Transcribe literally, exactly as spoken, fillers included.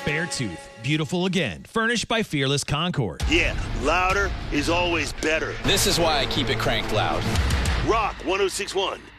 Beartooth, beautiful again. Furnished by Fearless Concord. Yeah, louder is always better. This is why I keep it cranked loud. Rock one oh six point one.